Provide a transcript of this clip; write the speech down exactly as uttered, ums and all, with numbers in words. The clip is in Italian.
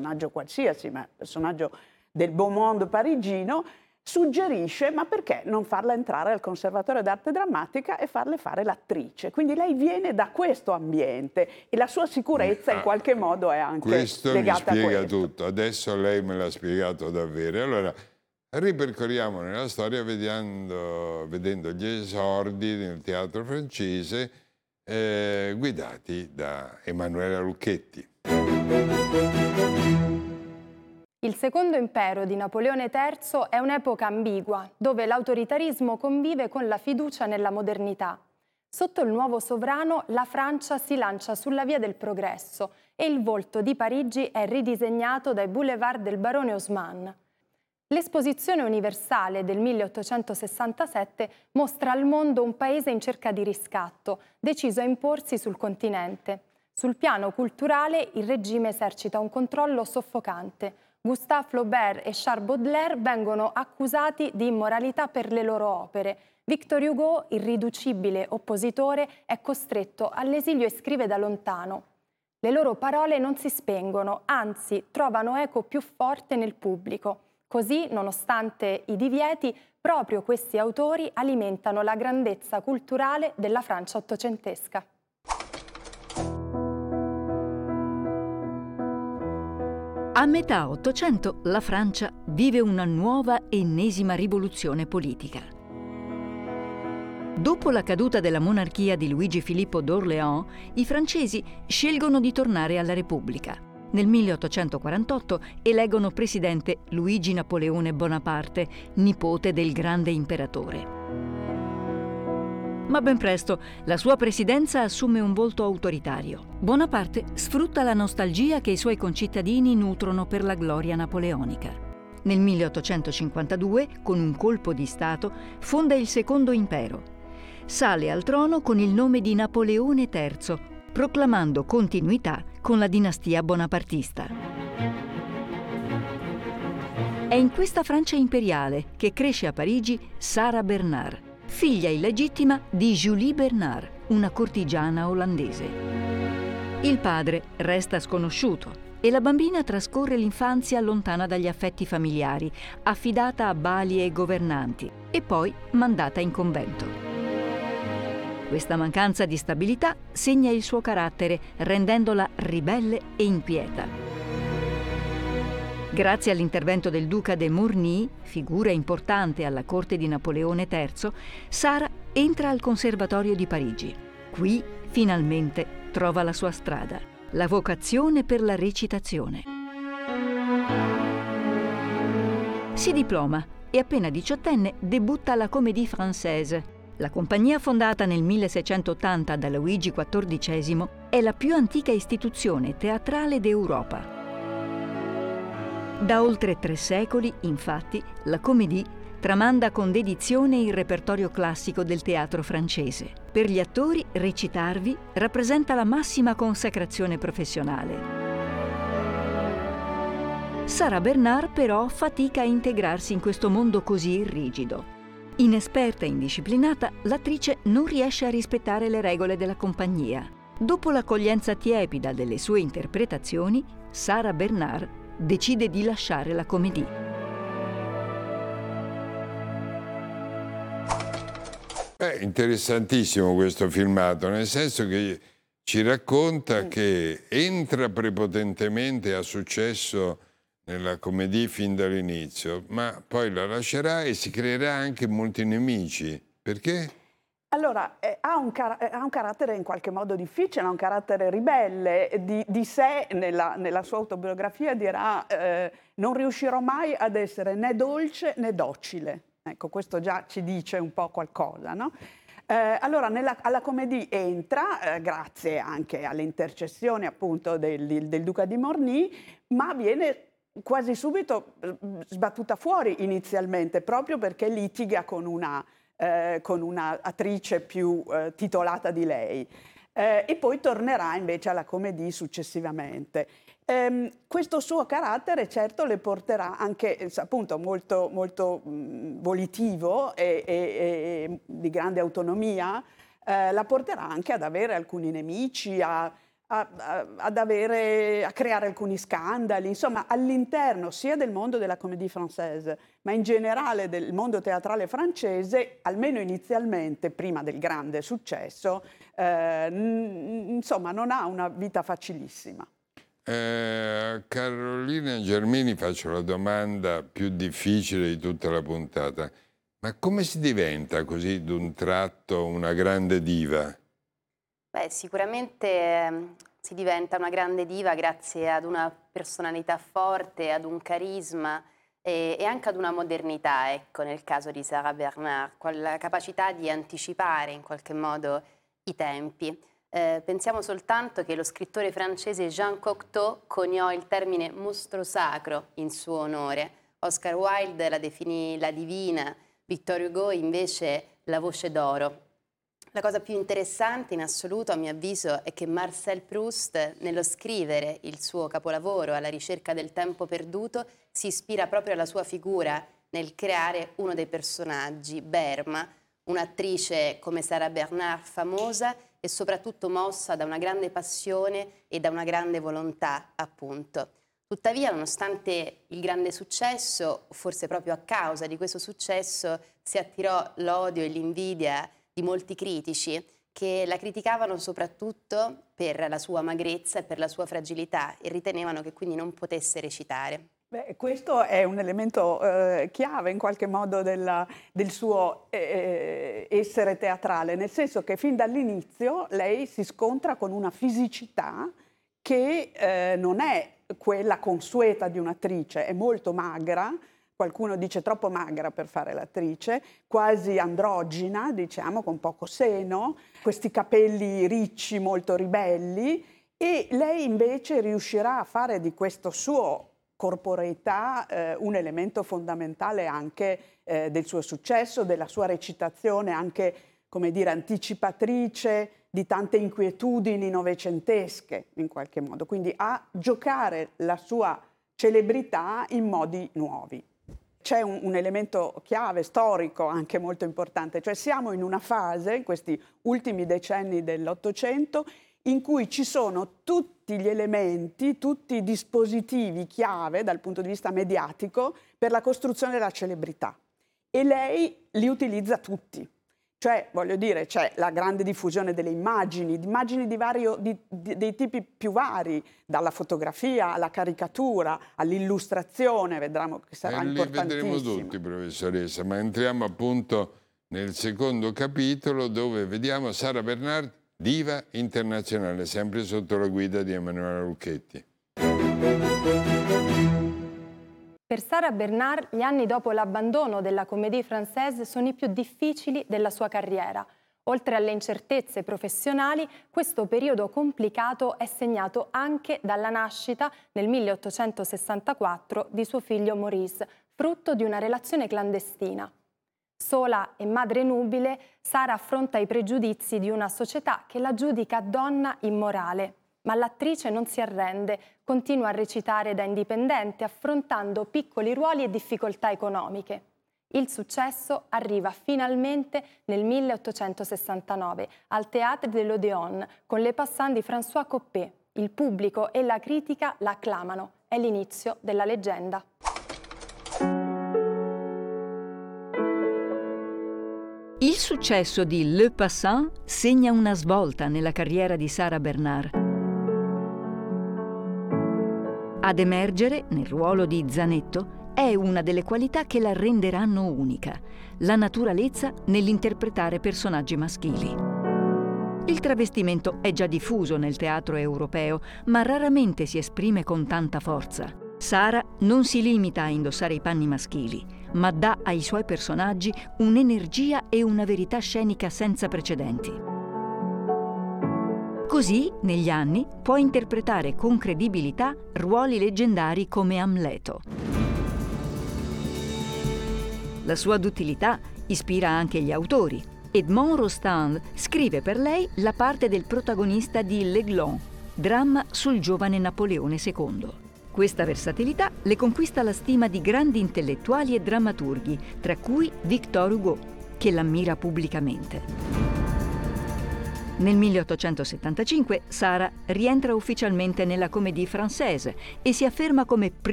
personaggio qualsiasi, ma il personaggio del beau monde parigino, suggerisce ma perché non farla entrare al Conservatorio d'Arte Drammatica e farle fare l'attrice. Quindi lei viene da questo ambiente e la sua sicurezza in qualche modo è anche questo legata mi spiega a questo. tutto. Adesso lei me l'ha spiegato davvero. Allora, ripercorriamo nella storia vedendo, vedendo gli esordi nel teatro francese eh, guidati da Emanuela Lucchetti. Il secondo impero di Napoleone terzo è un'epoca ambigua, dove l'autoritarismo convive con la fiducia nella modernità. Sotto il nuovo sovrano, la Francia si lancia sulla via del progresso e il volto di Parigi è ridisegnato dai boulevard del barone Haussmann. L'esposizione universale del milleottocentosessantasette mostra al mondo un paese in cerca di riscatto, deciso a imporsi sul continente. Sul piano culturale, il regime esercita un controllo soffocante. Gustave Flaubert e Charles Baudelaire vengono accusati di immoralità per le loro opere. Victor Hugo, irriducibile oppositore, è costretto all'esilio e scrive da lontano. Le loro parole non si spengono, anzi trovano eco più forte nel pubblico. Così, nonostante i divieti, proprio questi autori alimentano la grandezza culturale della Francia ottocentesca. A metà Ottocento la Francia vive una nuova ennesima rivoluzione politica. Dopo la caduta della monarchia di Luigi Filippo d'Orléans, i francesi scelgono di tornare alla Repubblica. Nel milleottocentoquarantotto eleggono presidente Luigi Napoleone Bonaparte, nipote del grande imperatore. Ma ben presto la sua presidenza assume un volto autoritario. Bonaparte sfrutta la nostalgia che i suoi concittadini nutrono per la gloria napoleonica. Nel milleottocentocinquantadue, con un colpo di Stato, fonda il Secondo Impero. Sale al trono con il nome di Napoleone terzo, proclamando continuità con la dinastia bonapartista. È in questa Francia imperiale che cresce a Parigi Sarah Bernard, figlia illegittima di Julie Bernard, una cortigiana olandese. Il padre resta sconosciuto e la bambina trascorre l'infanzia lontana dagli affetti familiari, affidata a bali e governanti e poi mandata in convento. Questa mancanza di stabilità segna il suo carattere, rendendola ribelle e inquieta. Grazie all'intervento del duca de Morny, figura importante alla corte di Napoleone terzo, Sarah entra al Conservatorio di Parigi. Qui, finalmente, trova la sua strada, la vocazione per la recitazione. Si diploma e appena diciottenne debutta alla Comédie Française. La compagnia fondata nel milleseicentottanta da Luigi quattordicesimo è la più antica istituzione teatrale d'Europa. Da oltre tre secoli, infatti, la Comédie tramanda con dedizione il repertorio classico del teatro francese. Per gli attori, recitarvi rappresenta la massima consacrazione professionale. Sarah Bernard, però, fatica a integrarsi in questo mondo così rigido. Inesperta e indisciplinata, l'attrice non riesce a rispettare le regole della compagnia. Dopo l'accoglienza tiepida delle sue interpretazioni, Sarah Bernard decide di lasciare la Comédie. È interessantissimo questo filmato, nel senso che ci racconta che entra prepotentemente, ha successo nella Comédie fin dall'inizio, ma poi la lascerà e si creerà anche molti nemici. Perché? Allora, eh, ha, un ha un carattere in qualche modo difficile, ha un carattere ribelle. Di, di sé, nella, nella sua autobiografia, dirà eh, non riuscirò mai ad essere né dolce né docile. Ecco, questo già ci dice un po' qualcosa, no? Eh, allora, nella, alla Comédie entra, eh, grazie anche alle intercessioni appunto del, del duca di Morny, ma viene quasi subito sbattuta fuori inizialmente, proprio perché litiga con una... Eh, con un'attrice più eh, titolata di lei eh, e poi tornerà invece alla Comédie successivamente. Ehm, questo suo carattere certo le porterà anche appunto molto, molto mh, volitivo e, e, e di grande autonomia, eh, la porterà anche ad avere alcuni nemici, a a, a, ad avere, a creare alcuni scandali, insomma all'interno sia del mondo della comédie française, ma in generale del mondo teatrale francese, almeno inizialmente, prima del grande successo, eh, n- insomma non ha una vita facilissima. Eh, Carolina Gelmini faccio la domanda più difficile di tutta la puntata. Ma come si diventa così d'un tratto una grande diva? Beh, sicuramente eh, si diventa una grande diva grazie ad una personalità forte, ad un carisma e, e anche ad una modernità, ecco, nel caso di Sarah Bernhardt, con la capacità di anticipare in qualche modo i tempi. Eh, pensiamo soltanto che lo scrittore francese Jean Cocteau coniò il termine mostro sacro in suo onore. Oscar Wilde la definì la divina, Victor Hugo invece la voce d'oro. La cosa più interessante in assoluto, a mio avviso, è che Marcel Proust, nello scrivere il suo capolavoro Alla ricerca del tempo perduto, si ispira proprio alla sua figura nel creare uno dei personaggi, Berma, un'attrice come Sarah Bernhardt famosa e soprattutto mossa da una grande passione e da una grande volontà, appunto. Tuttavia, nonostante il grande successo, forse proprio a causa di questo successo, si attirò l'odio e l'invidia di molti critici che la criticavano soprattutto per la sua magrezza e per la sua fragilità e ritenevano che quindi non potesse recitare. Beh, questo è un elemento eh, chiave in qualche modo della, del suo eh, essere teatrale, nel senso che fin dall'inizio lei si scontra con una fisicità che eh, non è quella consueta di un'attrice, è molto magra, qualcuno dice troppo magra per fare l'attrice, quasi androgina, diciamo, con poco seno, questi capelli ricci, molto ribelli, e lei invece riuscirà a fare di questo suo corporeità eh, un elemento fondamentale anche eh, del suo successo, della sua recitazione, anche, come dire, anticipatrice di tante inquietudini novecentesche in qualche modo, quindi a giocare la sua celebrità in modi nuovi. C'è un, un elemento chiave, storico, anche molto importante, cioè siamo in una fase, in questi ultimi decenni dell'Ottocento, in cui ci sono tutti gli elementi, tutti i dispositivi chiave dal punto di vista mediatico per la costruzione della celebrità. E lei li utilizza tutti. Cioè, voglio dire, c'è la grande diffusione delle immagini, di immagini di vario, di, di, dei tipi più vari, dalla fotografia alla caricatura, all'illustrazione, vedremo che sarà eh, importantissima. Li vedremo tutti, professoressa, ma entriamo appunto nel secondo capitolo dove vediamo Sarah Bernhardt, diva internazionale, sempre sotto la guida di Emanuela Lucchetti. Per Sarah Bernhardt, gli anni dopo l'abbandono della comédie française sono i più difficili della sua carriera. Oltre alle incertezze professionali, questo periodo complicato è segnato anche dalla nascita, nel milleottocentosessantaquattro, di suo figlio Maurice, frutto di una relazione clandestina. Sola e madre nubile, Sara affronta i pregiudizi di una società che la giudica donna immorale. Ma l'attrice non si arrende, continua a recitare da indipendente, affrontando piccoli ruoli e difficoltà economiche. Il successo arriva finalmente nel milleottocentosessantanove al Théâtre de l'Odéon con Les Passants di François Coppée. Il pubblico e la critica la acclamano. È l'inizio della leggenda. Il successo di Les Passants segna una svolta nella carriera di Sarah Bernhardt. Ad emergere nel ruolo di Zanetto è una delle qualità che la renderanno unica, la naturalezza nell'interpretare personaggi maschili. Il travestimento è già diffuso nel teatro europeo, ma raramente si esprime con tanta forza. Sarah non si limita a indossare i panni maschili, ma dà ai suoi personaggi un'energia e una verità scenica senza precedenti. Così, negli anni, può interpretare con credibilità ruoli leggendari come Amleto. La sua duttilità ispira anche gli autori. Edmond Rostand scrive per lei la parte del protagonista di L'Aiglon, dramma sul giovane Napoleone secondo. Questa versatilità le conquista la stima di grandi intellettuali e drammaturghi, tra cui Victor Hugo, che l'ammira pubblicamente. Nel milleottocentosettantacinque Sara rientra ufficialmente nella Comédie Française e si afferma come prima